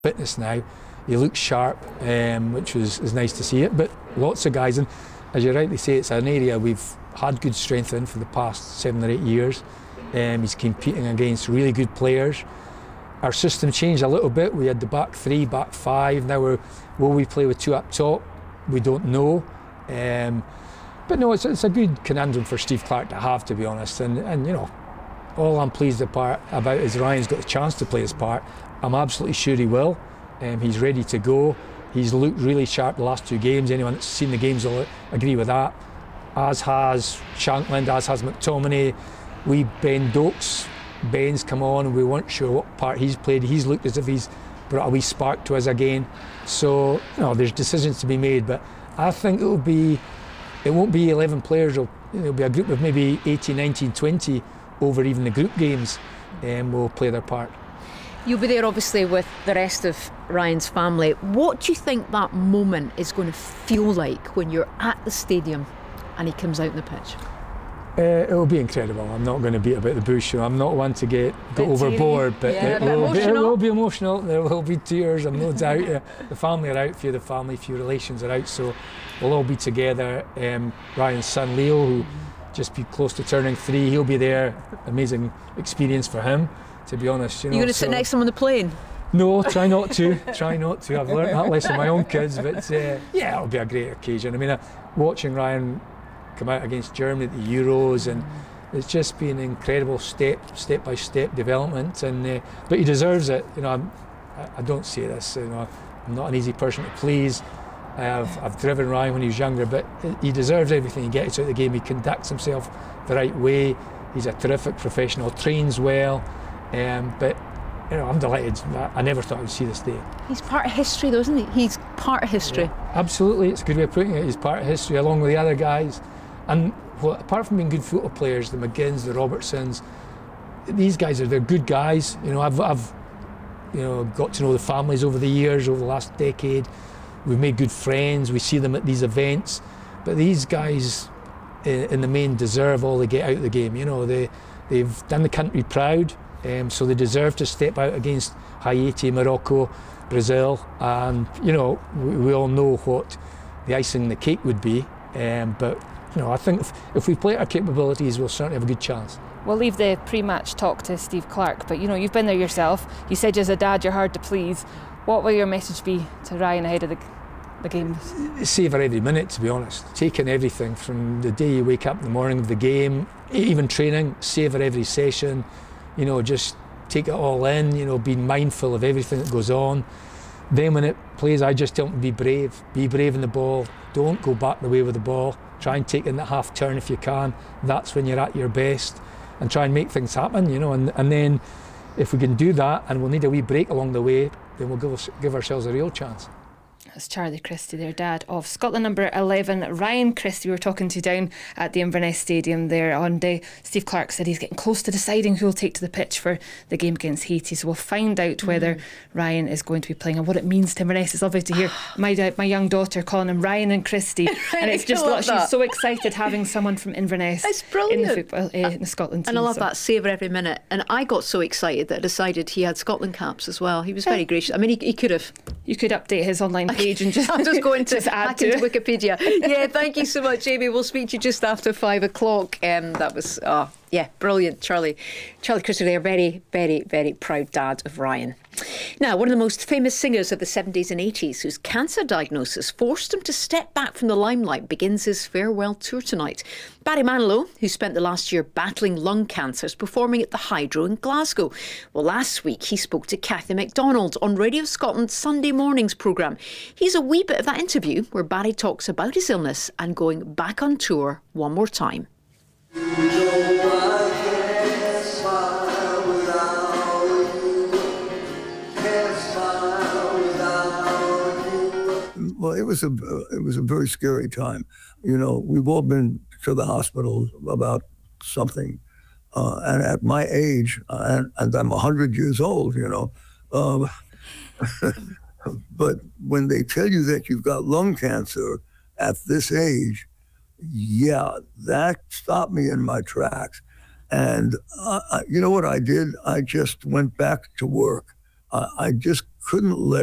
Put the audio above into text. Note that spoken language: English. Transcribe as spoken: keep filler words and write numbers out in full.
fitness now. He looks sharp, um, which was is nice to see it. But lots of guys, and as you rightly say, it's an area we've had good strength in for the past seven or eight years. Um, he's competing against really good players. Our system changed a little bit. We had the back three, back five. Now we're, will we play with two up top? We don't know. Um, but no, it's, it's a good conundrum for Steve Clarke to have, to be honest. And, and you know, all I'm pleased about is Ryan's got the chance to play his part. I'm absolutely sure he will. Um, he's ready to go. He's looked really sharp the last two games. Anyone that's seen the games will agree with that. As has Shankland, as has McTominay. We Ben Dokes. Ben's come on. We weren't sure what part he's played. He's looked as if he's brought a wee spark to us again. So, you know, there's decisions to be made. But I think it'll be, it won't be eleven players. It'll, it'll be a group of maybe eighteen, nineteen, twenty over even the group games, and will play their part. You'll be there obviously with the rest of Ryan's family. What do you think that moment is going to feel like when you're at the stadium and he comes out on the pitch? Uh, it'll be incredible. I'm not going to beat about the bush. I'm not one to get go overboard, but yeah, it, will be, it will be emotional. There will be tears, I'm no doubt. Uh, the family are out, a few of the family, a few relations are out, so we'll all be together. Um, Ryan's son Leo, who just be close to turning three, he'll be there. Amazing experience for him, to be honest. You know, you're going to so, sit next to him on the plane? No, try not to. Try not to. I've learned that lesson from my own kids, but uh, yeah, it'll be a great occasion. I mean, uh, watching Ryan come out against Germany at the Euros, and it's just been incredible step, step by step development. And uh, but he deserves it. You know, I'm, I don't say this. You know, I'm not an easy person to please. I've, I've driven Ryan when he was younger, but he deserves everything he gets out of the game. He conducts himself the right way. He's a terrific professional, trains well. Um, but you know, I'm delighted. I never thought I would see this day. He's part of history, though, isn't he? He's part of history. Yeah, absolutely, it's a good way of putting it. He's part of history, along with the other guys. And well, apart from being good football players, the McGinns, the Robertsons, these guys are they're good guys. You know, I've, I've you know got to know the families over the years, over the last decade. We've made good friends. We see them at these events. But these guys, in the main, deserve all they get out of the game. You know, they they've done the country proud. Um, so they deserve to step out against Haiti, Morocco, Brazil, and you know we, we all know what the icing on the cake would be. Um, but you know I think if, if we play our capabilities, we'll certainly have a good chance. We'll leave the pre-match talk to Steve Clarke, but you know you've been there yourself. You said as a dad you're hard to please. What will your message be to Ryan ahead of the the game? Savour every minute, to be honest. Take in everything from the day you wake up in the morning of the game, even training. Savour every session. You know, just take it all in, you know, being mindful of everything that goes on. Then when it plays, I just tell them to be brave. Be brave in the ball. Don't go back the way with the ball. Try and take in the half turn if you can. That's when you're at your best. And try and make things happen, you know. And, and then if we can do that, and we'll need a wee break along the way, then we'll give, us, give ourselves a real chance. That's Charlie Christie, their dad of Scotland number eleven, Ryan Christie. We were talking to down at the Inverness Stadium there on day. Steve Clarke said he's getting close to deciding who will take to the pitch for the game against Haiti. So we'll find out whether mm. Ryan is going to be playing and what it means to Inverness. It's lovely to hear my my young daughter calling him Ryan and Christie, and it's just like she's so excited having someone from Inverness it's brilliant. in the football uh, in the Scotland team. And I love so. that savour every minute. And I got so excited that I decided he had Scotland caps as well. He was very gracious. I mean, he, he could have. You could update his online page and just. I'm just going to just add hack to into Wikipedia. Yeah, thank you so much, Jamie. We'll speak to you just after five o'clock. Um, that was, oh, yeah, brilliant, Charlie. Charlie Christie there, very, very, very proud dad of Ryan. Now, one of the most famous singers of the seventies and eighties, whose cancer diagnosis forced him to step back from the limelight, begins his farewell tour tonight. Barry Manilow, who spent the last year battling lung cancer, is performing at the Hydro in Glasgow. Well, last week he spoke to Cathy MacDonald on Radio Scotland's Sunday Mornings programme. Here's a wee bit of that interview where Barry talks about his illness and going back on tour one more time. Well, it was a it was a very scary time. You know, we've all been to the hospital about something, uh, and at my age, uh, and, and I'm a hundred years old. You know, um, but when they tell you that you've got lung cancer at this age, yeah, that stopped me in my tracks. And uh, I, you know what I did? I just went back to work. I, I just couldn't let